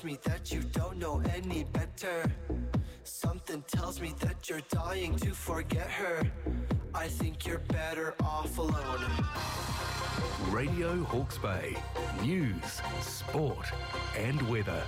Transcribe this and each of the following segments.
me that you don't know any better. Something tells me that you're dying to forget her. I think you're better off alone. Radio Hawke's Bay. News, sport and weather.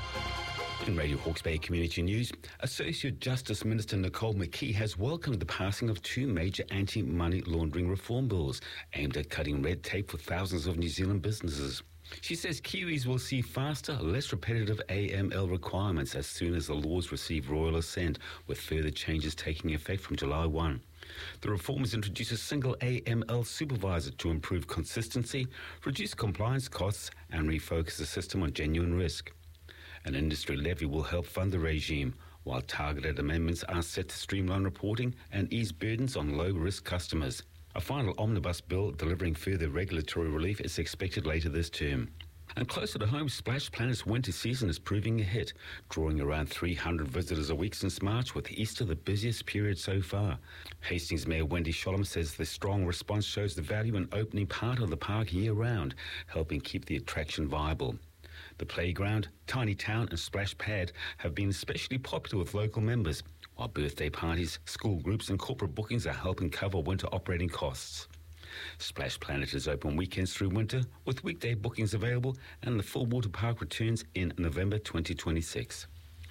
In Radio Hawke's Bay Community News, Associate Justice Minister Nicole McKee has welcomed the passing of two major anti-money laundering reform bills aimed at cutting red tape for thousands of New Zealand businesses. She says Kiwis will see faster, less repetitive AML requirements as soon as the laws receive royal assent, with further changes taking effect from July 1. The reforms introduce a single AML supervisor to improve consistency, reduce compliance costs and refocus the system on genuine risk. An industry levy will help fund the regime, while targeted amendments are set to streamline reporting and ease burdens on low-risk customers. A final omnibus bill delivering further regulatory relief is expected later this term. And closer to home, Splash Planet's winter season is proving a hit, drawing around 300 visitors a week since March, with Easter the busiest period so far. Hastings Mayor Wendy Sholem says the strong response shows the value in opening part of the park year-round, helping keep the attraction viable. The playground, tiny town and splash pad have been especially popular with local members, while birthday parties, school groups and corporate bookings are helping cover winter operating costs. Splash Planet is open weekends through winter, with weekday bookings available, and the full water park returns in November 2026.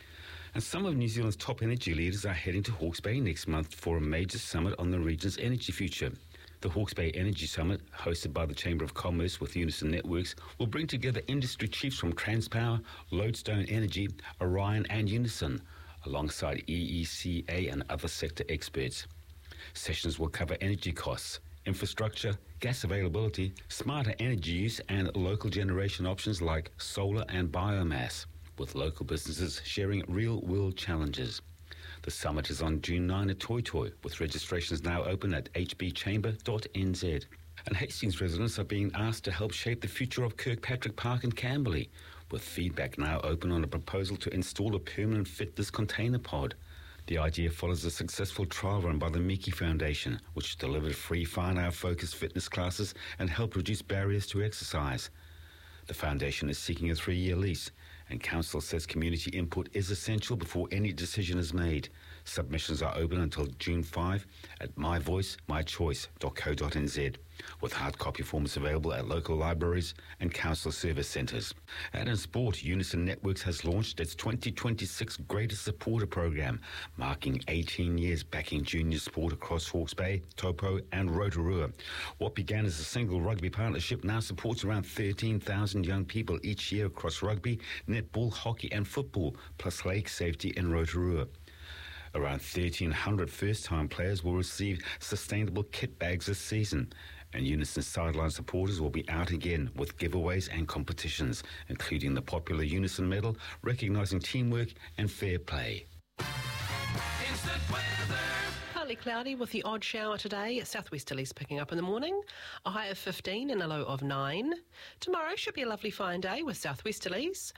And some of New Zealand's top energy leaders are heading to Hawke's Bay next month for a major summit on the region's energy future. The Hawke's Bay Energy Summit, hosted by the Chamber of Commerce with Unison Networks, will bring together industry chiefs from Transpower, Lodestone Energy, Orion and Unison, alongside EECA and other sector experts. Sessions will cover energy costs, infrastructure, gas availability, smarter energy use and local generation options like solar and biomass, with local businesses sharing real-world challenges. The summit is on June 9 at Toi Toi, with registrations now open at hbchamber.nz. And Hastings residents are being asked to help shape the future of Kirkpatrick Park in Camberley, with feedback now open on a proposal to install a permanent fitness container pod. The idea follows a successful trial run by the Miki Foundation, which delivered free whānau-focused fitness classes and helped reduce barriers to exercise. The foundation is seeking a 3-year lease, and Council says community input is essential before any decision is made. Submissions are open until June 5 at myvoicemychoice.co.nz, with hard copy forms available at local libraries and council service centres. And in sport, Unison Networks has launched its 2026 Greatest Supporter Programme, marking 18 years backing junior sport across Hawke's Bay, Taupo and Rotorua. What began as a single rugby partnership now supports around 13,000 young people each year across rugby, netball, hockey and football, plus lake safety in Rotorua. Around 1,300 first-time players will receive sustainable kit bags this season, and Unison sideline supporters will be out again with giveaways and competitions, including the popular Unison Medal, recognising teamwork and fair play. Instant weather. Partly cloudy with the odd shower today. Southwesterlies picking up in the morning. A high of 15 and a low of 9. Tomorrow should be a lovely fine day with southwesterlies.